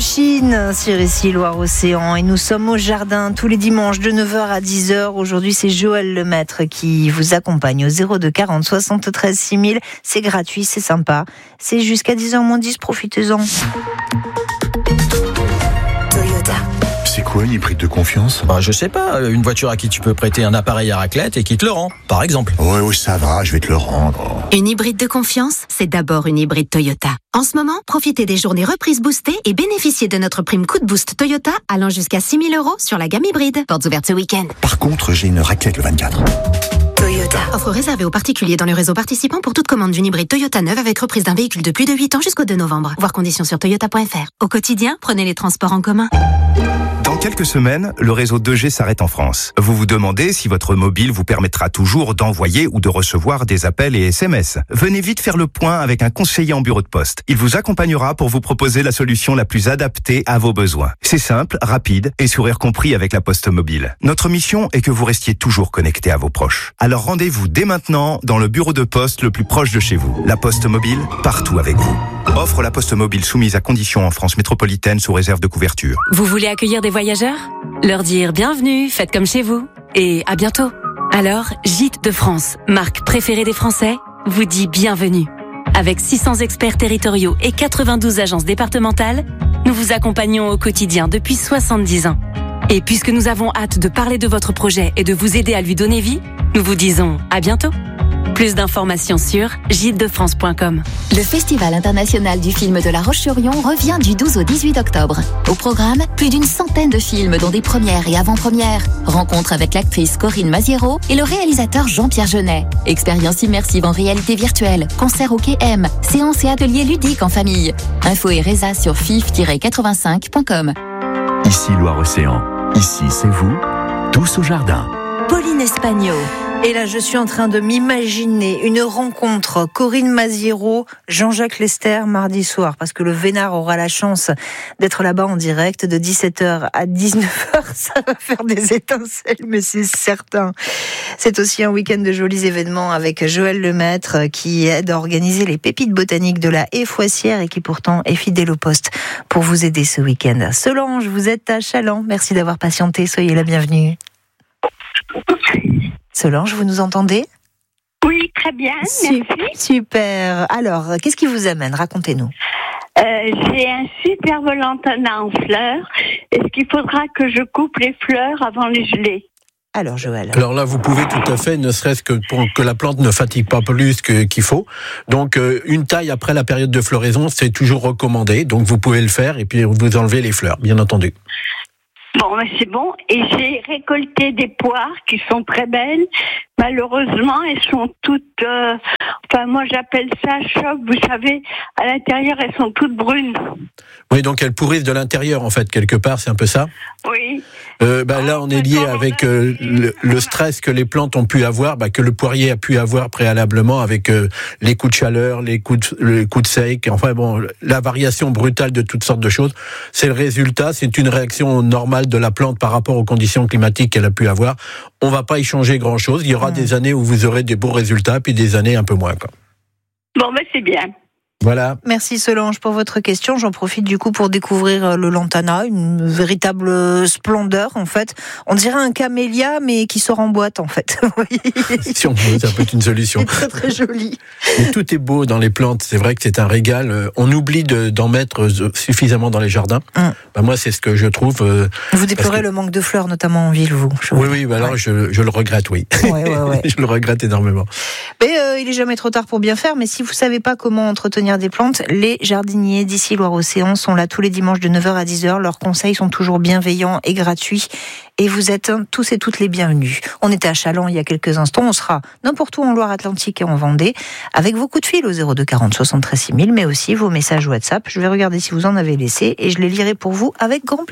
Indochine sur ici Loire-Océan et nous sommes au jardin tous les dimanches de 9h à 10h. Aujourd'hui, c'est Joël Lemaître qui vous accompagne au 02 40 73 6000. C'est gratuit, c'est sympa. C'est jusqu'à 10h moins 10, profitez-en. C'est quoi une hybride de confiance ? Je sais pas, une voiture à qui tu peux prêter un appareil à raclette et qui te le rend, par exemple. Ouais, ça va, je vais te le rendre. Une hybride de confiance, c'est d'abord une hybride Toyota. En ce moment, profitez des journées reprises boostées et bénéficiez de notre prime coup de boost Toyota allant jusqu'à 6 000 € sur la gamme hybride. Portes ouvertes ce week-end. Par contre, j'ai une raclette le 24. Toyota. Offre réservée aux particuliers dans le réseau participant pour toute commande d'une hybride Toyota neuve avec reprise d'un véhicule de plus de 8 ans jusqu'au 2 novembre. Voir conditions sur toyota.fr. Au quotidien, prenez les transports en commun. Dans quelques semaines, le réseau 2G s'arrête en France. Vous vous demandez si votre mobile vous permettra toujours d'envoyer ou de recevoir des appels et SMS. Venez vite faire le point avec un conseiller en bureau de poste. Il vous accompagnera pour vous proposer la solution la plus adaptée à vos besoins. C'est simple, rapide et sourire compris avec la Poste Mobile. Notre mission est que vous restiez toujours connecté à vos proches. Alors rendez-vous dès maintenant dans le bureau de poste le plus proche de chez vous. La Poste Mobile, partout avec vous. Offre la Poste Mobile soumise à conditions en France métropolitaine sous réserve de couverture. Vous voulez accueillir des voyageurs ? Leur dire bienvenue, faites comme chez vous et à bientôt. Alors, Gîtes de France, marque préférée des Français, vous dit bienvenue. Avec 600 experts territoriaux et 92 agences départementales, nous vous accompagnons au quotidien depuis 70 ans. Et puisque nous avons hâte de parler de votre projet et de vous aider à lui donner vie, nous vous disons à bientôt. Plus d'informations sur gîtesdefrance.com. Le Festival international du film de La Roche-sur-Yon revient du 12 au 18 octobre. Au programme, plus d'une centaine de films dont des premières et avant-premières. Rencontre avec l'actrice Corinne Maziero et le réalisateur Jean-Pierre Jeunet. Expérience immersive en réalité virtuelle, concert au Quai M, séances et ateliers ludiques en famille. Info et résa sur fif-85.com. Ici Loire-Océan. Ici c'est vous, tous au jardin. Pauline Espagno. Et là, je suis en train de m'imaginer une rencontre Corinne Maziero, Jean-Jacques Lester mardi soir, parce que le Vénard aura la chance d'être là-bas en direct de 17h à 19h. Ça va faire des étincelles, mais c'est certain. C'est aussi un week-end de jolis événements avec Joël Lemaître qui aide à organiser les pépites botaniques de la Haie Foissière et qui pourtant est fidèle au poste pour vous aider ce week-end. Solange, vous êtes à Chaland. Merci d'avoir patienté. Soyez la bienvenue. Solange, vous nous entendez ? Oui, très bien, merci. Super. Alors, qu'est-ce qui vous amène ? Racontez-nous. J'ai un superbe lantana en fleurs. Est-ce qu'il faudra que je coupe les fleurs avant les geler ? Alors, Joël. Alors là, vous pouvez tout à fait, ne serait-ce que pour que la plante ne fatigue pas plus qu'il faut. Donc, une taille après la période de floraison, c'est toujours recommandé. Donc, vous pouvez le faire et puis vous enlevez les fleurs, bien entendu. Bon, mais c'est bon. Et j'ai récolté des poires qui sont très belles. Malheureusement, elles sont toutes... moi, j'appelle ça choc. Vous savez, à l'intérieur, elles sont toutes brunes. Oui, donc elles pourrissent de l'intérieur, en fait, quelque part. C'est un peu ça ? Oui. Là, on est lié avec le stress que les plantes ont pu avoir, que le poirier a pu avoir préalablement avec les coups de chaleur, les coups de sec. Enfin bon, la variation brutale de toutes sortes de choses. C'est le résultat. C'est une réaction normale de la plante par rapport aux conditions climatiques qu'elle a pu avoir. On va pas y changer grand-chose. Il y aura des années où vous aurez des beaux résultats, puis des années un peu moins, quoi. Bon, mais c'est bien. Voilà. Merci Solange pour votre question. J'en profite du coup pour découvrir le lantana, une véritable splendeur en fait. On dirait un camélia mais qui sort en boîte en fait. Si on veut, ça peut être une solution. C'est très très joli. Mais tout est beau dans les plantes. C'est vrai que c'est un régal. On oublie d'en mettre suffisamment dans les jardins. Moi, c'est ce que je trouve. Vous déplorez le manque de fleurs, notamment en ville, vous. Oui. Alors je le regrette, oui. Ouais. Je le regrette énormément. Mais il est jamais trop tard pour bien faire. Mais si vous savez pas comment entretenir des plantes, les jardiniers d'ici Loire-Océan sont là tous les dimanches de 9h à 10h. Leurs conseils sont toujours bienveillants et gratuits. Et vous êtes tous et toutes les bienvenus. On était à Chaland il y a quelques instants. On sera n'importe où en Loire-Atlantique et en Vendée avec vos coups de fil au 02 40 73 6000, mais aussi vos messages WhatsApp. Je vais regarder si vous en avez laissé et je les lirai pour vous avec grand plaisir.